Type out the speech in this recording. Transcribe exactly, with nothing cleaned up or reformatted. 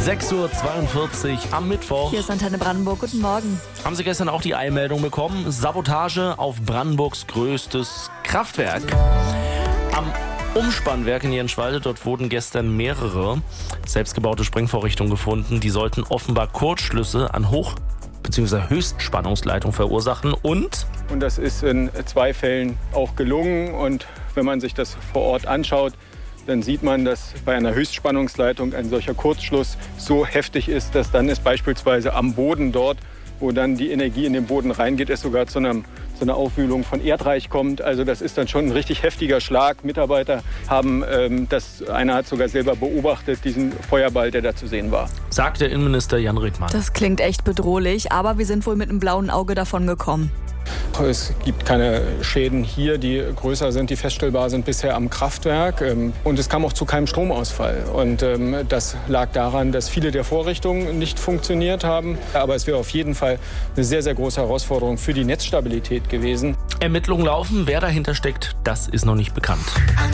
sechs Uhr zweiundvierzig am Mittwoch. Hier ist Antenne Brandenburg. Guten Morgen. Haben Sie gestern auch die Eilmeldung bekommen? Sabotage auf Brandenburgs größtes Kraftwerk. Am Umspannwerk in Jenschwalde, dort wurden gestern mehrere selbstgebaute Sprengvorrichtungen gefunden. Die sollten offenbar Kurzschlüsse an Hoch- bzw. Höchstspannungsleitungen verursachen und... Und das ist in zwei Fällen auch gelungen. Und wenn man sich das vor Ort anschaut, dann sieht man, dass bei einer Höchstspannungsleitung ein solcher Kurzschluss so heftig ist, dass dann es beispielsweise am Boden dort, wo dann die Energie in den Boden reingeht, es sogar zu, einem, zu einer Aufwühlung von Erdreich kommt. Also das ist dann schon ein richtig heftiger Schlag. Mitarbeiter haben, ähm, das, einer hat sogar selber beobachtet, diesen Feuerball, der da zu sehen war. Sagt der Innenminister Jan Rittmann. Das klingt echt bedrohlich, aber wir sind wohl mit einem blauen Auge davon gekommen. Es gibt keine Schäden hier, die größer sind, die feststellbar sind bisher am Kraftwerk. Und es kam auch zu keinem Stromausfall. Und das lag daran, dass viele der Vorrichtungen nicht funktioniert haben. Aber es wäre auf jeden Fall eine sehr, sehr große Herausforderung für die Netzstabilität gewesen. Ermittlungen laufen. Wer dahinter steckt, das ist noch nicht bekannt.